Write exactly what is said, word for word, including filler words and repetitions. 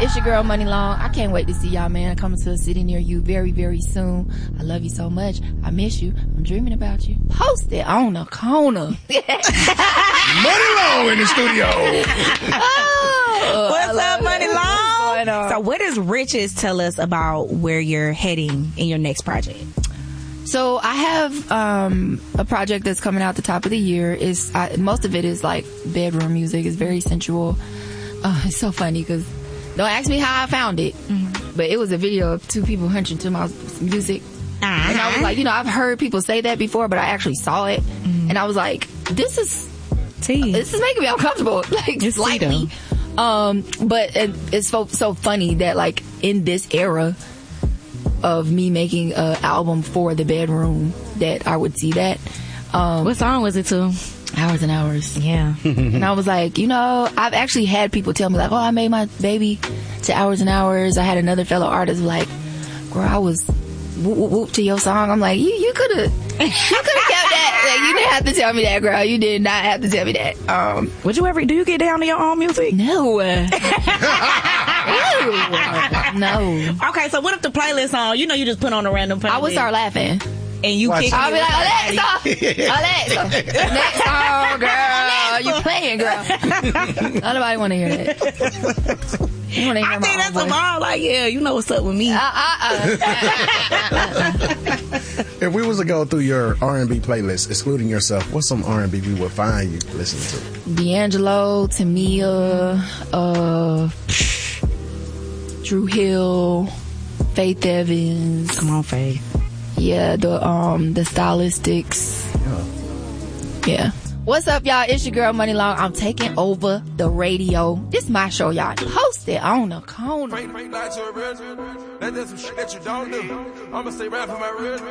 It's your girl, Money Long. I can't wait to see y'all, man. Coming to a city near you very, very soon. I love you so much. I miss you. I'm dreaming about you. Post it on the corner. Money Long in the studio. Oh, What's up, Money Long? What's So what does Riches tell us about where you're heading in your next project? So I have um, a project that's coming out the top of the year. Is most of it is like bedroom music. It's very sensual. Uh, it's so funny because don't ask me how I found it, mm-hmm. but it was a video of two people hunching to my music. Uh-huh. And I was like, you know, I've heard people say that before, but I actually saw it. Mm-hmm. And I was like, this is, Tea. this is making me uncomfortable. Like, it's slightly. Um, but it, it's so, so funny that like in this era of me making an album for the bedroom that I would see that. Um, what song was it to? Hours and Hours. Yeah. And I was like, you know, I've actually had people tell me like, oh, I made my baby to Hours and Hours. I had another fellow artist like, girl, I was whoop, whoop, whoop to your song. I'm like, you, you could have, you could have kept that. Like, you didn't have to tell me that, girl. You did not have to tell me that. Um, Would you ever, do you get down to your own music? No. No. Okay, so what if the playlist on, you know, you just put on a random playlist? I would start laughing. And you kick I'll be like, Alexa, Alexa, next song, girl, you playing, girl. Nobody want to hear that. You wanna hear I think that's a vibe. Like, yeah, you know what's up with me. Uh, uh, uh. If we was to go through your R and B playlist, excluding yourself, what's some R and B we would find you listening to? D'Angelo, Tamia, uh, Drew Hill, Faith Evans. Come on, Faith. Yeah, the um the Stylistics. Yeah. yeah. What's up, y'all? It's your girl, Money Long. I'm taking over the radio. This is my show, y'all. Post it on the corner. That's some shit that you don't do. I'ma stay right for my real.